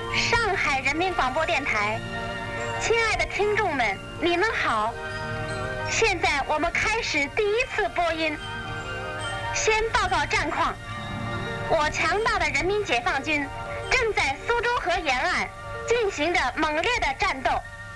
上海人民广播电台，亲爱的听众们，你们好！现在我们开始第一次播音。先报告战况：我强大的人民解放军正在苏州河沿岸进行着猛烈的战斗。